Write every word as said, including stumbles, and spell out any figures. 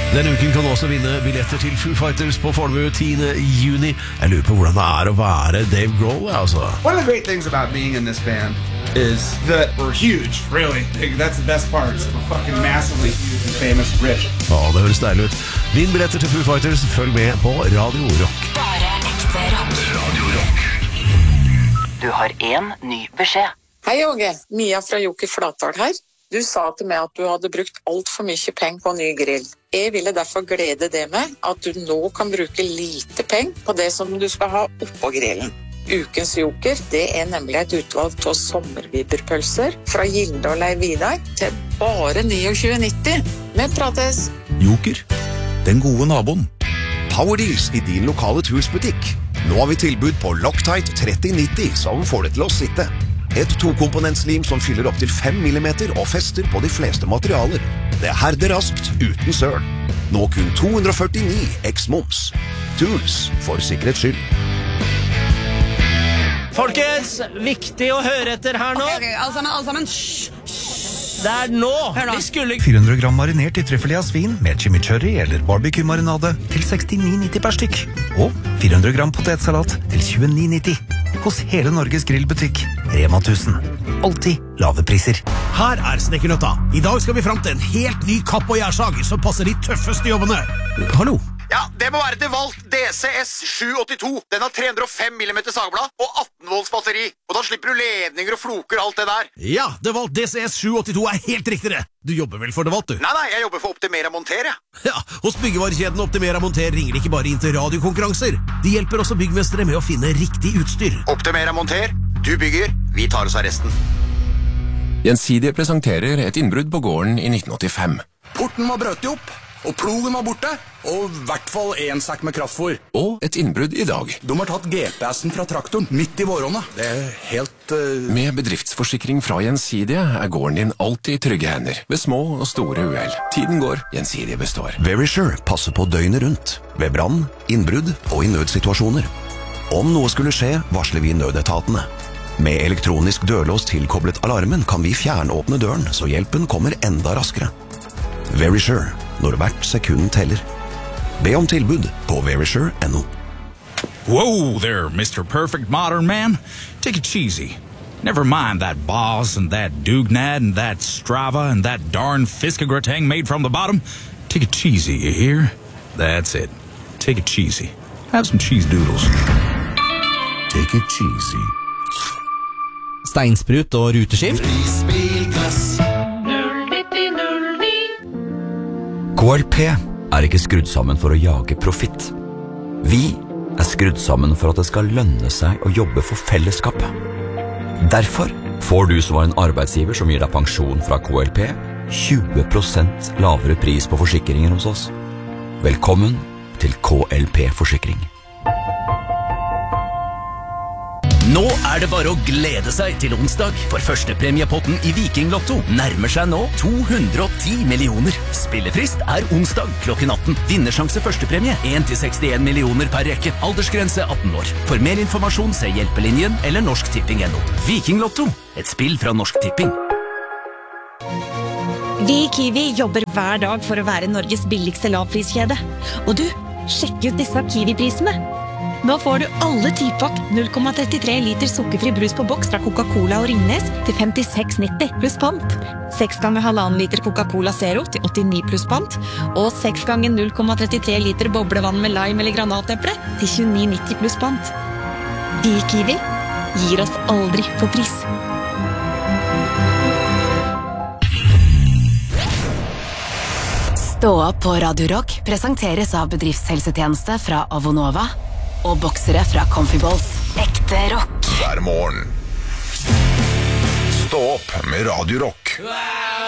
Denne uken kan du også vinne billetter til Foo Fighters på Fornebu tiende juni. Jeg lurer på hvordan det er å være Dave Grohl, altså. One of the great things about being in this band is that we're huge, really. That's the best part. We're fucking massively huge and famous, rich. Ja, det høres deilig ut. Vinn billetter til Foo Fighters. Følg med på Radio Rock. Bare ekte rock. Radio Rock. Du har en ny beskjed. Hei, Åge. Mia fra Joker Flatdal her. Du sa til meg at du hadde brukt alt for mye penger på ny grill. Jeg ville derfor glede deg med at du nå kan bruke lite penger på det som du skal ha oppå grillen. Ukens Joker, det er nemlig et utvalg av sommerviberpølser fra Gilde og Leiv Vidar til bare tjueni nitti. Vi prates! Joker, den gode naboen. Power Deals i din lokale tursbutikk. Nå har vi tilbud på Loctite tretti nitti som får det til å sitte. Et tokomponentslim som fyller opp til fem millimeter og fester på de fleste materialer. Det herder raskt, uten søl. Nå kun to hundre og førtini eks moms. Tools, for sikkerhets skyld. Folkens, viktig å høre etter her nå. Ok, ok, alle sammen, alle sammen. Shh, Det er nå. Hør nå. Vi skulle... fire hundre gram marinert i trüffelé av svin med chimichurri eller barbecue-marinade til sekstini nitti per stykk. Og fire hundre gram potetsalat til tjueni nitti. Hos hele Norges grillbutikk, Rema tusen. Alltid lave priser. Her er Snekkerløtta. I dag skal vi frem til en helt ny kapp- og gjærsager som passer de tøffeste jobbene. Hallo? Ja, det må være DeWalt D C S sju åttito. Den har tre hundre og fem millimeter sagblad og atten volts batteri. Og da slipper du ledninger og floker og alt det der. Ja, DeWalt D C S sju åttito er helt riktig det. Du jobber vel for DeWalt, du? Nei, nei, jeg jobber for Optimera Monter, jeg. Ja, hos byggevarekjeden Optimera Monter ringer de ikke bare inn til radiokonkurranser. De hjelper også byggmestere med å finne riktig utstyr. Optimera Monter, du bygger, vi tar oss av resten. Gjensidige presenterer et innbrudd på gården i nitten åttifem. Porten var brøt opp, og plogen var borte, og i hvert fall en sekk med kraftfôr. Og et innbrudd i dag. De har tatt G P S-en fra traktoren midt i våronna. Det er helt... Uh... Med bedriftsforsikring fra Gjensidige er gården din alltid i trygge hender, ved små og store uhell. Tiden går, Gjensidige består. Verisure passer på døgnet rundt, ved brann, innbrudd og i nødsituasjoner. Om noe skulle skje, varsler vi nødetatene. Med elektronisk dørlås tilkoblet alarmen kan vi fjernåpne døren, så hjelpen kommer enda raskere. Verisure, når hvert sekund teller. Be om tilbud på verisure punktum no. Whoa there, Mister Perfect Modern Man. Take it cheesy. Never mind that Boss and that Dugnad and that Strava and that darn Fiskegratang made from the bottom. Take it cheesy, you hear? That's it. Take it cheesy. Have some cheese doodles. Take it cheesy. Steinsprut og ruteskift. K L P er ikke skrudd sammen for å jage profitt. Vi er skrudd sammen for at det skal lønne seg å jobbe for fellesskapet. Derfor får du som var en arbeidsgiver som gir deg pensjon fra K L P tjue prosent lavere pris på forsikringer hos oss. Velkommen til K L P-forsikring. Nå er det bare å glede seg til onsdag, for førstepremiepotten i Viking Lotto nærmer seg nå to hundre og ti millioner. Spillefrist er onsdag klokken atten. Vinnersjanse førstepremie en til sekstien millioner per rekke. Aldersgrense atten år. For mer informasjon se Hjelpelinjen eller Norsk Tipping punktum no. Viking Lotto, et spill fra Norsk Tipping. Vi i Kiwi jobber hver dag for å være Norges billigste lavpriskjede. Og du, sjekk ut disse Kiwi-prisene. Nå får du alle tipakk null komma trettitre liter sukkerfri brus på boks fra Coca-Cola og Ringnes til femtiseks nitti pluss pant. seks ganger halvannen liter Coca-Cola Zero til åttini pluss pant. Og seks ganger null komma trettitre liter boblevann med lime eller granateple til tjueni nitti pluss pant. Vi i Kiwi gir oss aldri på pris. Stå opp på Radio Rock presenteres av bedriftshelsetjeneste fra Avonova og boksere fra Comfy Balls. Ekte rock. Hver morgen. Stå opp med Radio Rock.